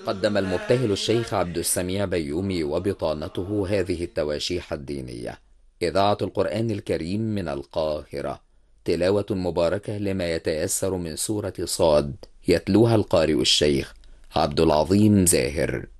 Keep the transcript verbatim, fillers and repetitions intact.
قدم المبتهل الشيخ عبد السميع بيومي وبطانته هذه التواشيح الدينية: إذاعة القرآن الكريم من القاهرة، تلاوة مباركة لما يتيسر من سورة صاد، يتلوها القارئ الشيخ عبد العظيم زاهر.